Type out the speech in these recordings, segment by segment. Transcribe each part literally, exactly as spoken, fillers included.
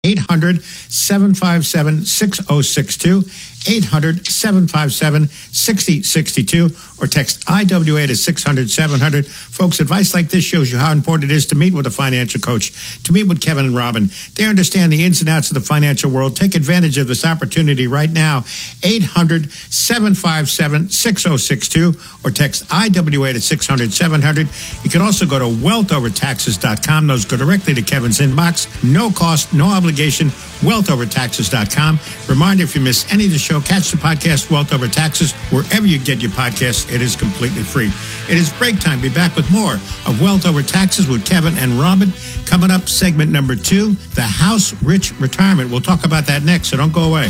eight hundred, seven five seven, six oh six two, eight hundred, seven five seven, six oh six two, or text I W A to six hundred, seven hundred. Folks, advice like this shows you how important it is to meet with a financial coach, to meet with Kevin and Robin. They understand the ins and outs of the financial world. Take advantage of this opportunity right now. eight hundred, seven five seven, six oh six two, or text I W A to six hundred, seven hundred. You can also go to wealth over taxes dot com. Those go directly to Kevin's inbox. No cost, no obligation. wealth over taxes dot com. Reminder, if you miss any of the show, catch the podcast Wealth Over Taxes wherever you get your podcasts. It is completely free. It is break time. Be back with more of Wealth Over Taxes with Kevin and Robin. Coming up, segment number two, the House Rich Retirement. We'll talk about that next, so don't go away.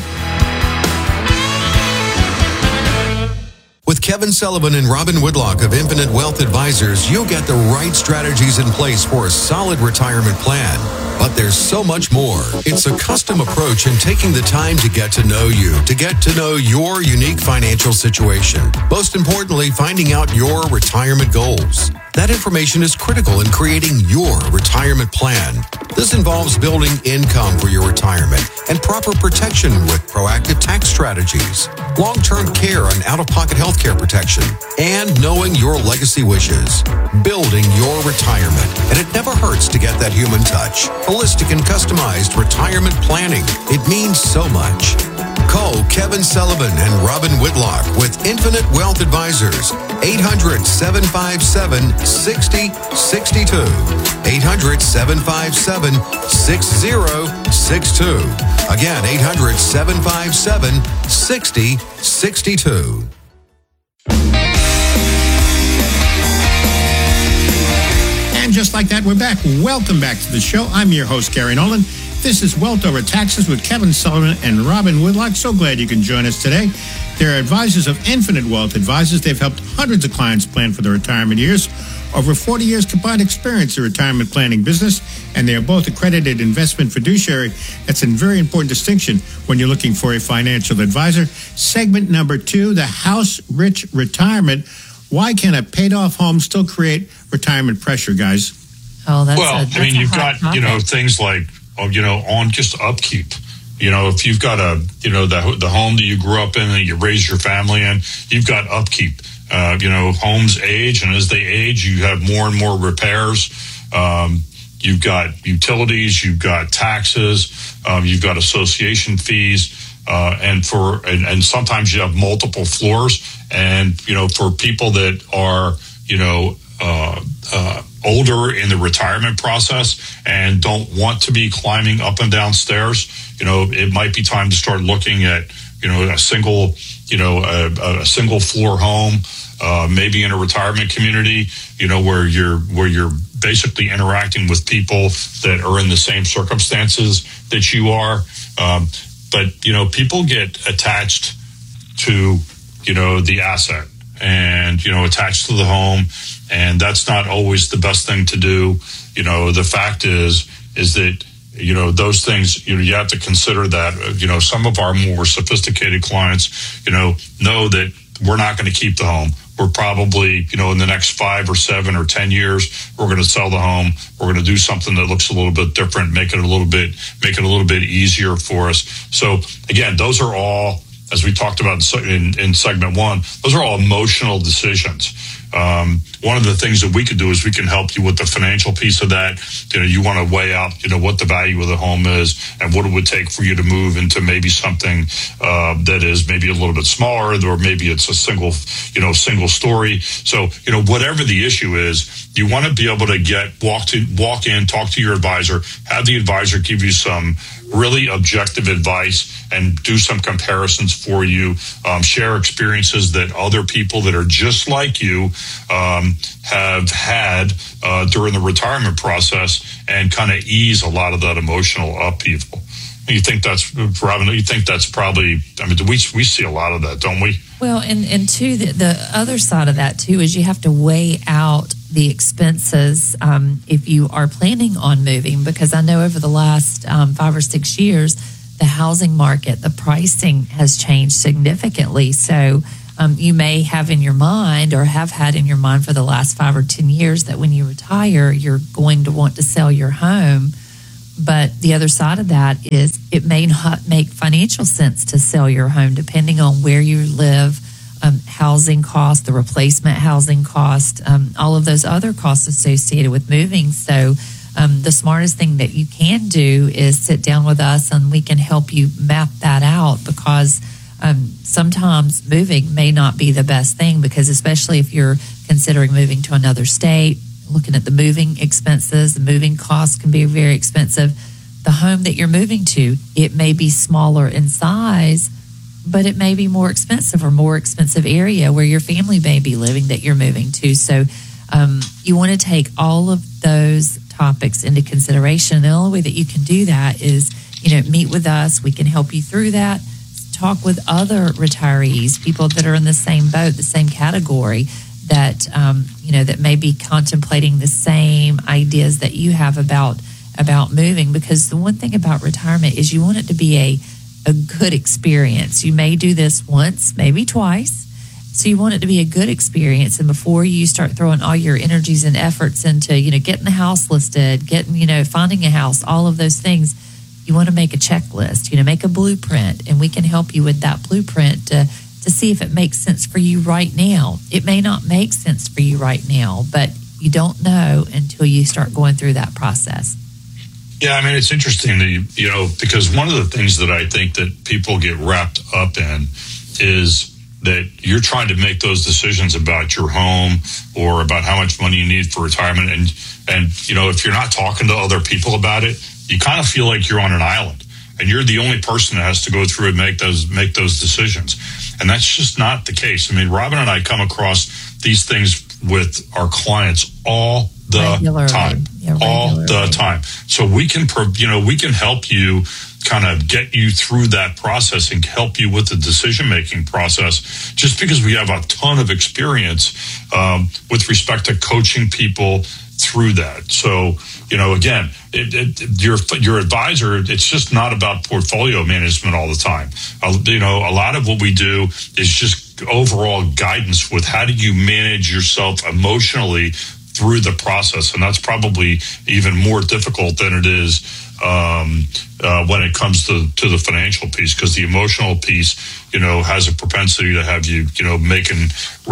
With Kevin Sullivan and Robin Woodlock of Infinite Wealth Advisors, you'll get the right strategies in place for a solid retirement plan. But there's so much more. It's a custom approach in taking the time to get to know you, to get to know your unique financial situation. Most importantly, finding out your retirement goals. That information is critical in creating your retirement plan. This involves building income for your retirement and proper protection with proactive tax strategies, long-term care and out-of-pocket health care protection, and knowing your legacy wishes. Building your retirement. And it never hurts to get that human touch. Holistic and customized retirement planning. It means so much. Call Kevin Sullivan and Robin Woodlock with Infinite Wealth Advisors. eight hundred, seven five seven, six oh six two. eight hundred, seven five seven, six oh six two. Again, eight hundred, seven five seven, six oh six two. And just like that, we're back. Welcome back to the show. I'm your host, Gary Nolan. This is Wealth Over Taxes with Kevin Sullivan and Robin Woodlock. So glad you can join us today. They're advisors of Infinite Wealth Advisors. They've helped hundreds of clients plan for their retirement years. Over forty years combined experience in retirement planning business, and they are both accredited investment fiduciary. That's a very important distinction when you're looking for a financial advisor. Segment number two, the House Rich Retirement. Why can a paid-off home still create retirement pressure, guys? Oh, that's well, a, that's I mean, a you've hot got, topic. you know, things like, you know, on just upkeep. You know, if you've got a, you know, the, the home that you grew up in and you raised your family in, you've got upkeep. Uh, you know, homes age, and as they age, you have more and more repairs. Um, you've got utilities, you've got taxes, um, you've got association fees. Uh, and for and, and sometimes you have multiple floors, and you know for people that are you know uh, uh, older in the retirement process and don't want to be climbing up and down stairs, you know it might be time to start looking at you know a single you know a, a single floor home, uh, maybe in a retirement community, you know where you're where you're basically interacting with people that are in the same circumstances that you are. Um, But, you know, people get attached to, you know, the asset and, you know, attached to the home. And that's not always the best thing to do. You know, the fact is, is that, you know, those things, you know, you have to consider that, you know, some of our more sophisticated clients, you know, know that we're not going to keep the home. We're probably, you know, in the next five or seven or ten years, we're going to sell the home. We're going to do something that looks a little bit different, make it a little bit, make it a little bit easier for us. So again, those are all, as we talked about in, in segment one, those are all emotional decisions. Um, one of the things that we could do is we can help you with the financial piece of that. You know, you want to weigh out, you know, what the value of the home is and what it would take for you to move into maybe something uh, that is maybe a little bit smaller, or maybe it's a single, you know, single story. So, you know, whatever the issue is, you want to be able to get walk to walk in, talk to your advisor, have the advisor give you some really objective advice and do some comparisons for you, um, share experiences that other people that are just like you um, have had uh, during the retirement process, and kind of ease a lot of that emotional upheaval. You think that's, Robin, you think that's probably, I mean, we we see a lot of that, don't we? Well, and, and two, the, the other side of that, too, is you have to weigh out the expenses um, if you are planning on moving, because I know over the last um, five or six years, the housing market, the pricing has changed significantly. So um, you may have in your mind, or have had in your mind for the last five or ten years, that when you retire, you're going to want to sell your home. But the other side of that is it may not make financial sense to sell your home depending on where you live, um, housing cost, the replacement housing cost, um, all of those other costs associated with moving. So um, the smartest thing that you can do is sit down with us and we can help you map that out, because um, sometimes moving may not be the best thing, because especially if you're considering moving to another state, looking at the moving expenses, the moving costs can be very expensive. The home that you're moving to, it may be smaller in size, but it may be more expensive, or more expensive area where your family may be living that you're moving to. So um, you want to take all of those topics into consideration. The only way that you can do that is, you know, meet with us. We can help you through that. Talk with other retirees, people that are in the same boat, the same category, that um, you know, that may be contemplating the same ideas that you have about about moving. Because the one thing about retirement is you want it to be a a good experience. You may do this once, maybe twice, so you want it to be a good experience. And before you start throwing all your energies and efforts into, you know, getting the house listed, getting, you know, finding a house, all of those things, you want to make a checklist, you know, make a blueprint, and we can help you with that blueprint to to see if it makes sense for you right now. It may not make sense for you right now, but you don't know until you start going through that process. Yeah, I mean, it's interesting that, you, you know, because one of the things that I think that people get wrapped up in is that you're trying to make those decisions about your home or about how much money you need for retirement. And, and you know, if you're not talking to other people about it, you kind of feel like you're on an island and you're the only person that has to go through and make those make those decisions. And that's just not the case. I mean, Robin and I come across these things with our clients all the regularly. time, yeah, all the time. So we can, you know, we can help you kind of get you through that process and help you with the decision-making process, just because we have a ton of experience um, with respect to coaching people through that. So, you know, again, it, it, your your advisor, it's just not about portfolio management all the time. Uh, you know, a lot of what we do is just overall guidance with how do you manage yourself emotionally through the process. And that's probably even more difficult than it is um, uh, when it comes to, to the financial piece, because the emotional piece, you know, has a propensity to have you, you know, making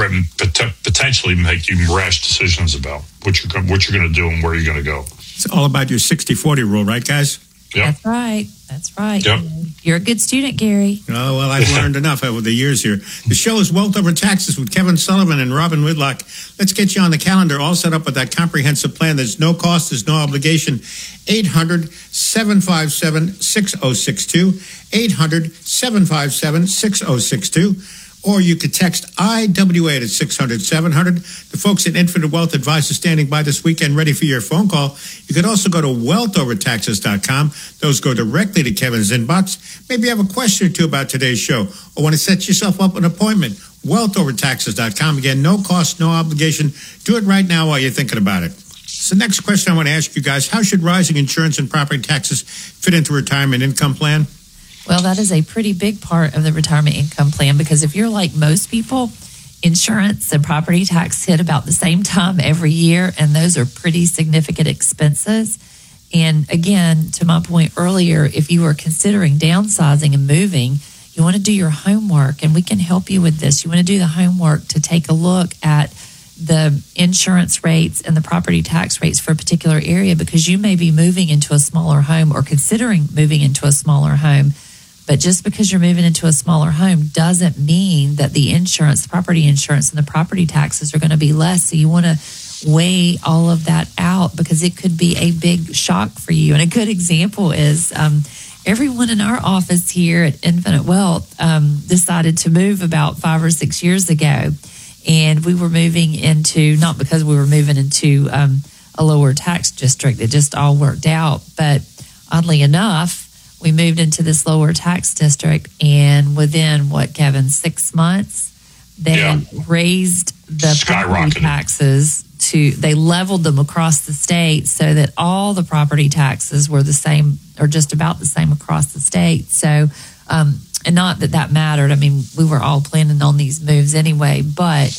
potentially make you rash decisions about what you're what you're going to do and where you're going to go. It's all about your sixty forty rule, right, guys? Yep. That's right. That's right. Yep. You're a good student, Gary. Oh, well, I've learned enough over the years here. The show is Wealth Over Taxes with Kevin Sullivan and Robin Whitlock. Let's get you on the calendar, all set up with that comprehensive plan. There's no cost, there's no obligation. eight hundred, seven five seven, six oh six two. eight hundred, seven five seven, six oh six two. Or you could text I W A to six hundred, seven hundred. The folks at Infinite Wealth Advisors standing by this weekend ready for your phone call. You could also go to wealth over taxes dot com. Those go directly to Kevin's inbox. Maybe you have a question or two about today's show or want to set yourself up an appointment. wealth over taxes dot com. Again, no cost, no obligation. Do it right now while you're thinking about it. So next question I want to ask you guys, how should rising insurance and property taxes fit into a retirement income plan? Well, that is a pretty big part of the retirement income plan, because if you're like most people, insurance and property tax hit about the same time every year, and those are pretty significant expenses. And again, to my point earlier, if you are considering downsizing and moving, you want to do your homework, and we can help you with this. You want to do the homework to take a look at the insurance rates and the property tax rates for a particular area, because you may be moving into a smaller home or considering moving into a smaller home. But just because you're moving into a smaller home doesn't mean that the insurance, the property insurance, and the property taxes are going to be less. So you want to weigh all of that out, because it could be a big shock for you. And a good example is um, everyone in our office here at Infinite Wealth um, decided to move about five or six years ago. And we were moving into, not because we were moving into um, a lower tax district, it just all worked out. But oddly enough, we moved into this lower tax district, and within, what, Kevin, six months, they yeah. raised the property taxes to, they leveled them across the state so that all the property taxes were the same, or just about the same across the state. So, um, and not that that mattered. I mean, we were all planning on these moves anyway, but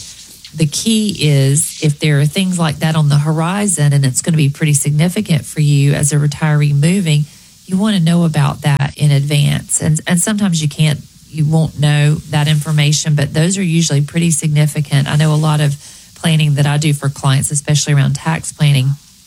the key is if there are things like that on the horizon and it's going to be pretty significant for you as a retiree moving, you want to know about that in advance. And and sometimes you can't, you won't know that information, but those are usually pretty significant. I know a lot of planning that I do for clients, especially around tax planning,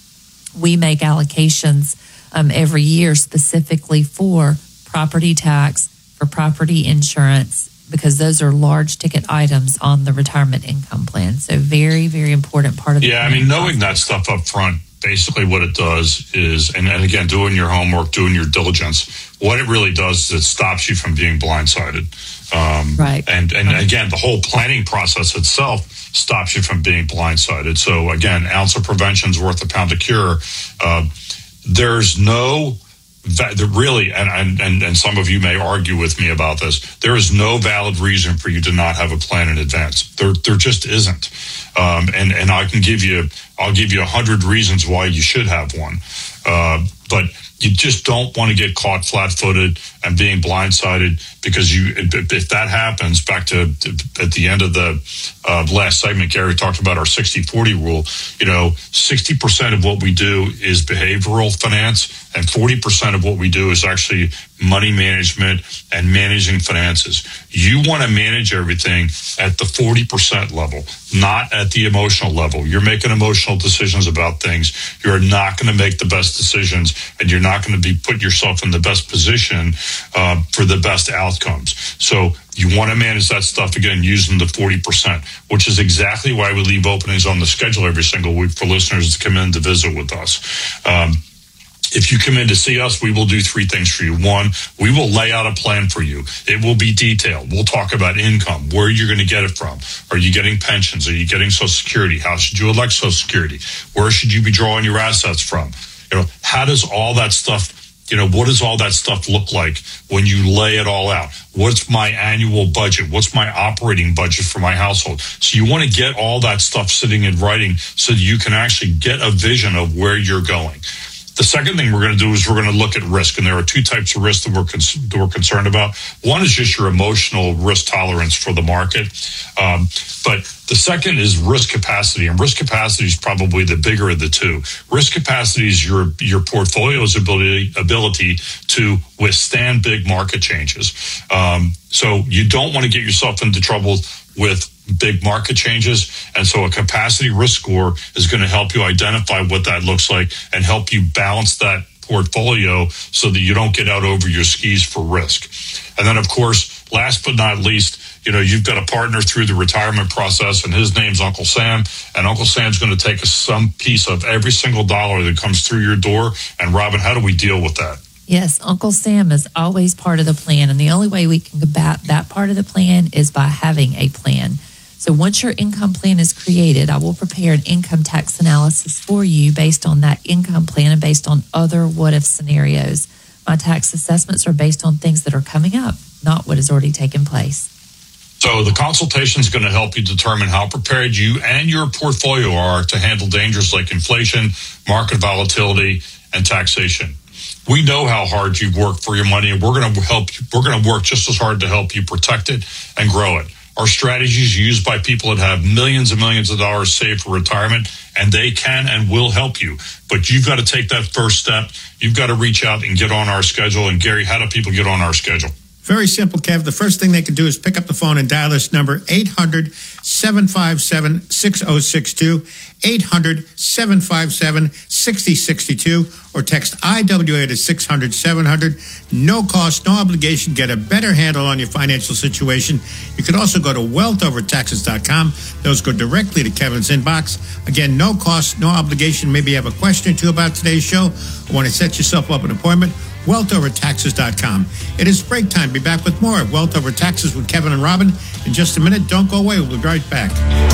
we make allocations um, every year specifically for property tax, for property insurance, because those are large ticket items on the retirement income plan. So very, very important part of the Yeah, I mean, knowing that stuff up front, basically what it does is, and, and again, doing your homework, doing your diligence, what it really does is it stops you from being blindsided. Um, right. And, and again, the whole planning process itself stops you from being blindsided. So again, ounce of prevention is worth a pound of cure. Uh, there's no... That really, and, and and some of you may argue with me about this, there is no valid reason for you to not have a plan in advance. There there just isn't. Um, and, and I can give you, I'll give you a hundred reasons why you should have one. Uh, but you just don't want to get caught flat-footed and being blindsided, because you, if that happens, back to at the end of the uh, last segment, Gary talked about our sixty forty rule. You know, sixty percent of what we do is behavioral finance, and forty percent of what we do is actually money management and managing finances. You want to manage everything at the forty percent level, not at the emotional level. You're making emotional decisions about things. You're not going to make the best decisions, and you're not going to be put yourself in the best position uh, for the best outcomes. So you want to manage that stuff, again, using the forty percent, which is exactly why we leave openings on the schedule every single week for listeners to come in to visit with us. Um, If you come in to see us, we will do three things for you. One, we will lay out a plan for you. It will be detailed. We'll talk about income, where you're going to get it from. Are you getting pensions? Are you getting Social Security? How should you elect Social Security? Where should you be drawing your assets from? You know, how does all that stuff, you know, what does all that stuff look like when you lay it all out? What's my annual budget? What's my operating budget for my household? So you want to get all that stuff sitting in writing so that you can actually get a vision of where you're going. The second thing we're going to do is we're going to look at risk, and there are two types of risk that we're, cons- that we're concerned about. One is just your emotional risk tolerance for the market, um, but the second is risk capacity, and risk capacity is probably the bigger of the two. Risk capacity is your your portfolio's ability ability to withstand big market changes. Um, so you don't want to get yourself into trouble with big market changes. And so a capacity risk score is going to help you identify what that looks like and help you balance that portfolio so that you don't get out over your skis for risk. And then, of course, last but not least, you know, you've got a partner through the retirement process, and his name's Uncle Sam. And Uncle Sam's going to take some piece of every single dollar that comes through your door. And Robin, how do we deal with that? Yes, Uncle Sam is always part of the plan. And the only way we can combat that part of the plan is by having a plan. So once your income plan is created, I will prepare an income tax analysis for you based on that income plan and based on other what-if scenarios. My tax assessments are based on things that are coming up, not what has already taken place. So the consultation is going to help you determine how prepared you and your portfolio are to handle dangers like inflation, market volatility, and taxation. We know how hard you've worked for your money, and we're going to help you. We're going to work just as hard to help you protect it and grow it. Our strategies used by people that have millions and millions of dollars saved for retirement, and they can and will help you. But you've got to take that first step. You've got to reach out and get on our schedule. And Gary, how do people get on our schedule? Very simple, Kev. The first thing they can do is pick up the phone and dial this number, eight hundred, seven five seven, six oh six two, eight hundred, seven five seven, six oh six two, or text I W A to six hundred, seven hundred. No cost, no obligation. Get a better handle on your financial situation. You can also go to wealth over taxes dot com. Those go directly to Kevin's inbox. Again, no cost, no obligation. Maybe you have a question or two about today's show, or want to set yourself up an appointment. wealth over taxes dot com. It is break time. Be back with more of Wealth Over Taxes with Kevin and Robin in just a minute. Don't go away. We'll be right back.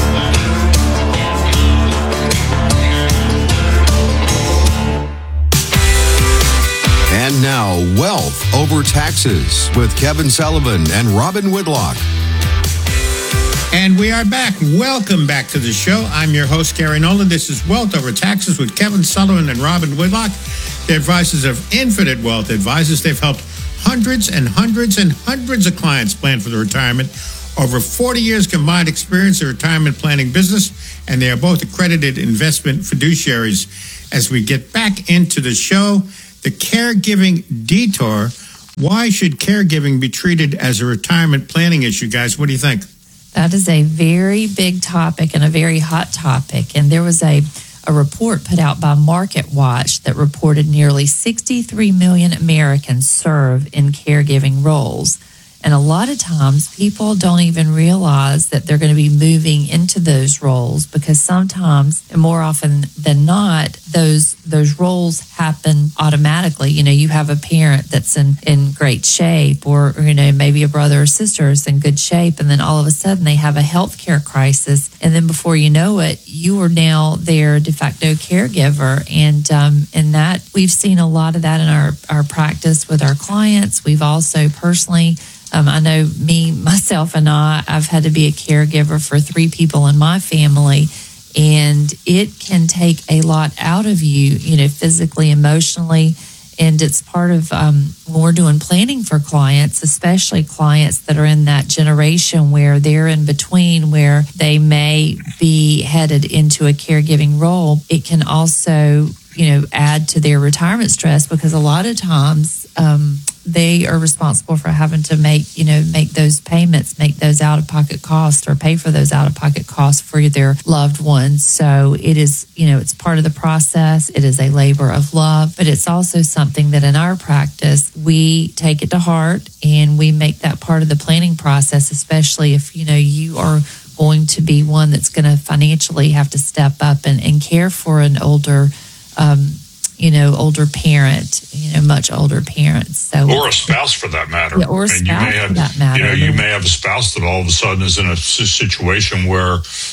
And now, Wealth Over Taxes with Kevin Sullivan and Robin Whitlock. And we are back. Welcome back to the show. I'm your host, Gary Nolan. This is Wealth Over Taxes with Kevin Sullivan and Robin Whitlock. They're advisors of Infinite Wealth Advisors. They've helped hundreds and hundreds and hundreds of clients plan for their retirement Over forty years combined experience in retirement planning business, and they are both accredited investment fiduciaries. As we get back into the show, the caregiving detour. Why should caregiving be treated as a retirement planning issue, guys? What do you think? That is a very big topic and a very hot topic. And there was a, a report put out by MarketWatch that reported nearly sixty-three million Americans serve in caregiving roles. And a lot of times people don't even realize that they're going to be moving into those roles, because sometimes, and more often than not, those those roles happen automatically. You know, you have a parent that's in, in great shape, or, or, you know, maybe a brother or sister is in good shape, and then all of a sudden they have a healthcare crisis. And then before you know it, you are now their de facto caregiver. And um, and that, we've seen a lot of that in our, our practice with our clients. We've also personally Um, I know me, myself, and I, I've had to be a caregiver for three people in my family, and it can take a lot out of you, you know, physically, emotionally, and it's part of um, when we're doing planning for clients, especially clients that are in that generation where they're in between, where they may be headed into a caregiving role. It can also, you know, add to their retirement stress, because a lot of times um, they are responsible for having to make, you know, make those payments, make those out-of-pocket costs, or pay for those out-of-pocket costs for their loved ones. So it is, you know, it's part of the process. It is a labor of love, but it's also something that in our practice, we take it to heart, and we make that part of the planning process, especially if, you know, you are going to be one that's going to financially have to step up and, and care for an older um you know, older parent, you know, much older parents. So, or a spouse for that matter. Yeah, or a spouse you may have, for that matter. You know, you may have a spouse that all of a sudden is in a situation where,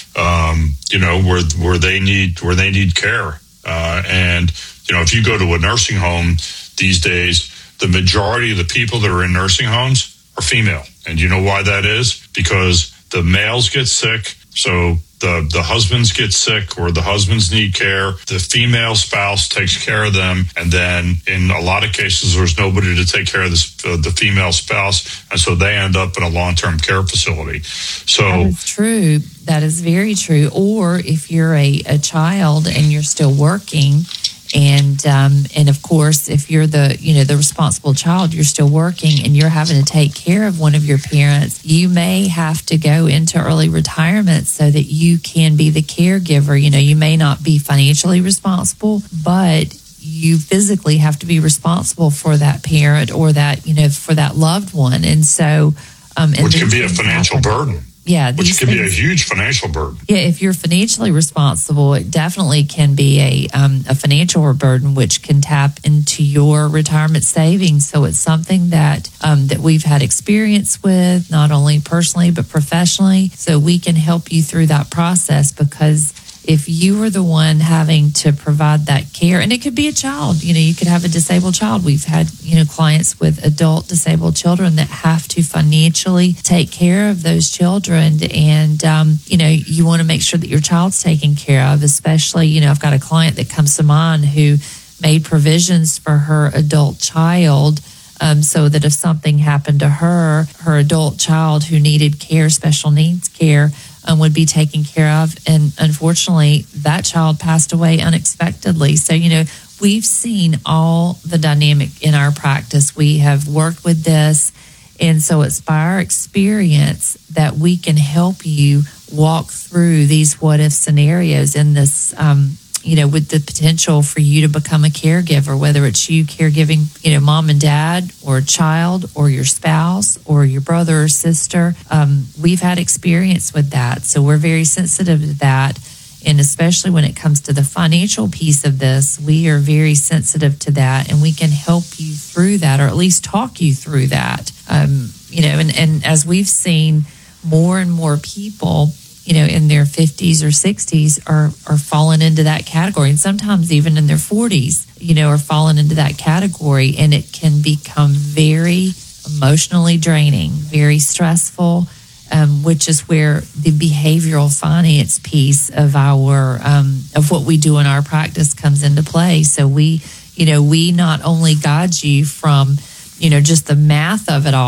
um, you know, where where they need where they need care. Uh, and you know, if you go to a nursing home these days, the majority of the people that are in nursing homes are female. And you know why that is? Because the males get sick, so the the husbands get sick, or the husbands need care. The female spouse takes care of them, and then in a lot of cases, there's nobody to take care of this, uh, the female spouse, and so they end up in a long-term care facility. So that is true. That is very true. Or if you're a, a child and you're still working, and um, and of course, if you're the you know the responsible child, you're still working, and you're having to take care of one of your parents, you may have to go into early retirement so that you can be the caregiver. You know, you may not be financially responsible, but you physically have to be responsible for that parent, or that, you know, for that loved one. And so, um, and which can be a financial happen. burden. Yeah, which can things, be a huge financial burden. Yeah, if you're financially responsible, it definitely can be a um, a financial burden, which can tap into your retirement savings. So it's something that um, that we've had experience with, not only personally but professionally. So we can help you through that process, because if you are the one having to provide that care, and it could be a child, you know, you could have a disabled child. We've had, you know, clients with adult disabled children that have to financially take care of those children. And, um, you know, you want to make sure that your child's taken care of, especially, you know, I've got a client that comes to mind who made provisions for her adult child, um, so that if something happened to her, her adult child who needed care, special needs care, Um, would be taken care of. And unfortunately, that child passed away unexpectedly. So, you know, we've seen all the dynamic in our practice. We have worked with this. And so it's by our experience that we can help you walk through these what if scenarios in this, um, you know, with the potential for you to become a caregiver, whether it's you caregiving, you know, mom and dad, or a child, or your spouse, or your brother or sister. Um, we've had experience with that. So we're very sensitive to that. And especially when it comes to the financial piece of this, we are very sensitive to that, and we can help you through that, or at least talk you through that. Um, you know, and, and as we've seen, more and more people, you know, in their fifties or sixties are, are falling into that category. And sometimes even in their forties, you know, are falling into that category. And it can become very emotionally draining, very stressful, um, which is where the behavioral finance piece of our, um, of what we do in our practice comes into play. So we, you know, we not only guide you from, you know, just the math of it all,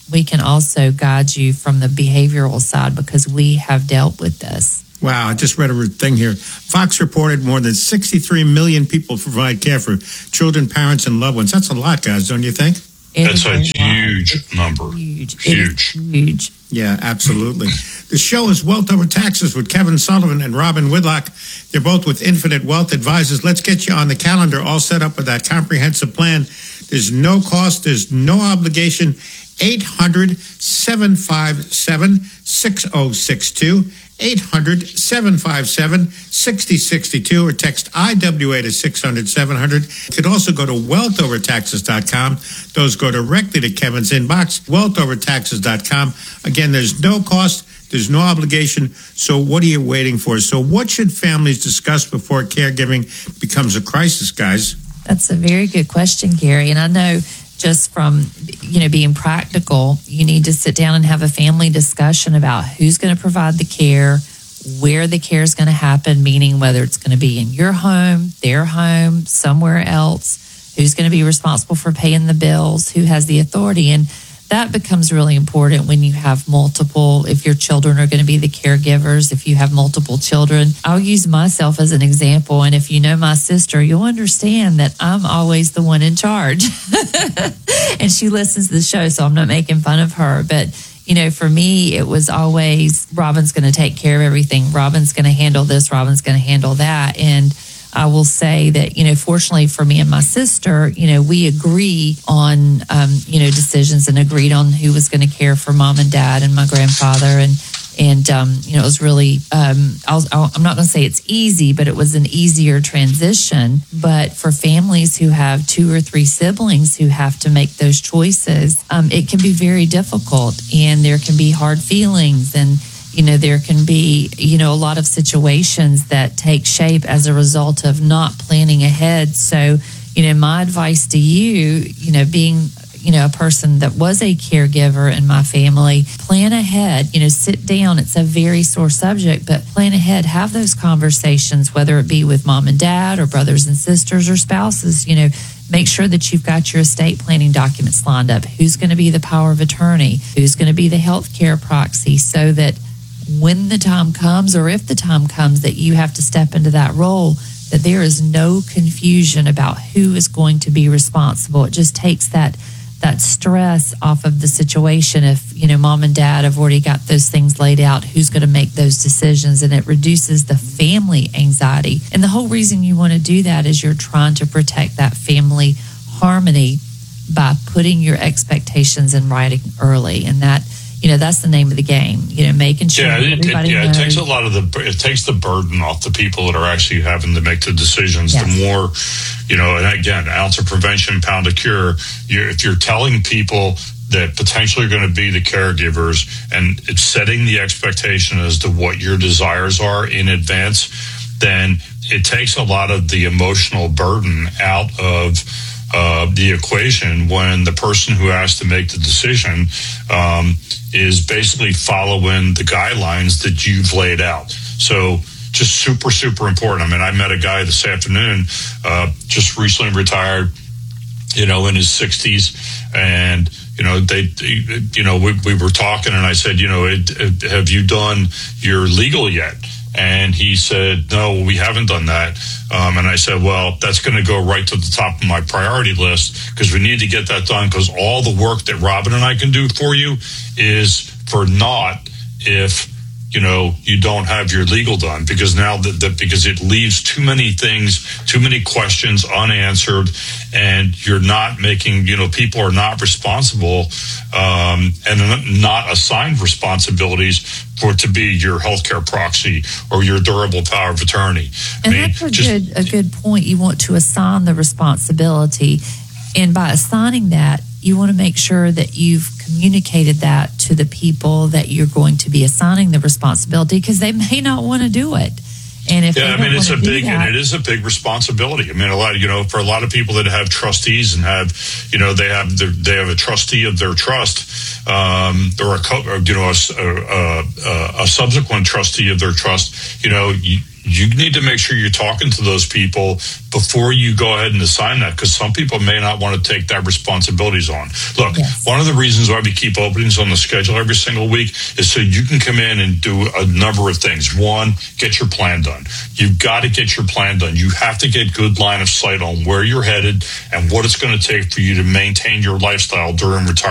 we can also guide you from the behavioral side because we have dealt with this. Wow, I just read a thing here. Fox reported more than sixty-three million people provide care for children, parents, and loved ones. That's a lot, guys, don't you think? It That's a huge it's number. Huge. Huge. It is huge. Yeah, absolutely. The show is Wealth Over Taxes with Kevin Sullivan and Robin Whitlock. They're both with Infinite Wealth Advisors. Let's get you on the calendar, all set up with that comprehensive plan. There's no cost. There's no obligation. eight hundred, seven five seven, six oh six two. eight hundred, seven five seven, six oh six two or text I W A to six hundred, seven hundred. You could also go to wealth over taxes dot com. Those go directly to Kevin's inbox, wealth over taxes dot com. Again, there's no cost. There's no obligation. So what are you waiting for? So what should families discuss before caregiving becomes a crisis, guys? That's a very good question, Gary. And I know just from, you know, being practical, you need to sit down and have a family discussion about who's going to provide the care, where the care is going to happen, meaning whether it's going to be in your home, their home, somewhere else, who's going to be responsible for paying the bills, who has the authority. And that becomes really important when you have multiple, if your children are going to be the caregivers, if you have multiple children. I'll use myself as an example. And if you know my sister, you'll understand that I'm always the one in charge. And she listens to the show, so I'm not making fun of her. But, you know, for me, it was always Robin's going to take care of everything. Robin's going to handle this. Robin's going to handle that. And I will say that, you know, fortunately for me and my sister, you know, we agree on, um, you know, decisions and agreed on who was going to care for mom and dad and my grandfather. And, and um, you know, it was really, um, I'll, I'll, I'm not going to say it's easy, but it was an easier transition. But for families who have two or three siblings who have to make those choices, um, it can be very difficult and there can be hard feelings and, you know, there can be, you know, a lot of situations that take shape as a result of not planning ahead. So, you know, my advice to you, you know, being, you know, a person that was a caregiver in my family, plan ahead, you know, sit down. It's a very sore subject, but plan ahead, have those conversations, whether it be with mom and dad or brothers and sisters or spouses, you know, make sure that you've got your estate planning documents lined up. Who's going to be the power of attorney? Who's going to be the health care proxy so that when the time comes, or if the time comes that you have to step into that role, that there is no confusion about who is going to be responsible. It just takes that that stress off of the situation. If, you know, mom and dad have already got those things laid out, who's going to make those decisions? And it reduces the family anxiety. And the whole reason you want to do that is you're trying to protect that family harmony by putting your expectations in writing early. And that, you know, that's the name of the game, you know, making sure yeah, it, everybody it, yeah, knows. it takes a lot of the, it takes the burden off the people that are actually having to make the decisions. Yes. The more, you know, and again, ounce of prevention, pound of cure. You're, if you're telling people that potentially are going to be the caregivers and it's setting the expectation as to what your desires are in advance, then it takes a lot of the emotional burden out of uh, the equation when the person who has to make the decision um, is basically following the guidelines that you've laid out. So just super, super important. I mean, I met a guy this afternoon, uh, just recently retired, you know, in his sixties. And, you know, they, you know, we, we were talking and I said, you know, it, it, have you done your legal yet? And he said, no, we haven't done that. Um, and I said, well, that's going to go right to the top of my priority list because we need to get that done because all the work that Robin and I can do for you is for naught if, you know, you don't have your legal done because now that, that because it leaves too many things, too many questions unanswered, and you're not making, you know, people are not responsible um, and not assigned responsibilities for it to be your healthcare proxy or your durable power of attorney. And I mean, that's a just, good a good point. You want to assign the responsibility, and by assigning that, you want to make sure that you've communicated that to the people that you're going to be assigning the responsibility because they may not want to do it. And if yeah, they I mean, don't it's a big, that, and it is a big responsibility. I mean, a lot, you know, for a lot of people that have trustees and have, you know, they have their, they have a trustee of their trust, um, or a, or, you know, a, a, a, a subsequent trustee of their trust. You know, you, you need to make sure you're talking to those people before you go ahead and assign that, because some people may not want to take that responsibilities on. Look, Yes. one of the reasons why we keep openings on the schedule every single week is so you can come in and do a number of things. One, get your plan done. You've got to get your plan done. You have to get good line of sight on where you're headed and what it's going to take for you to maintain your lifestyle during retirement.